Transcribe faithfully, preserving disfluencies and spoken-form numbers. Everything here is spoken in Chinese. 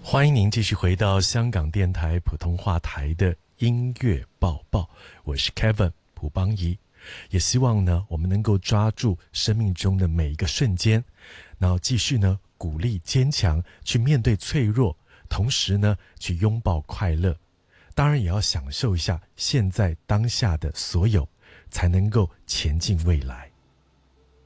欢迎您继续回到香港电台普通话台的音乐报报，我是 Kevin 蒲邦仪，也希望呢我们能够抓住生命中的每一个瞬间，然后继续呢鼓励坚强，去面对脆弱，同时呢去拥抱快乐，当然也要享受一下现在当下的所有，才能够前进未来。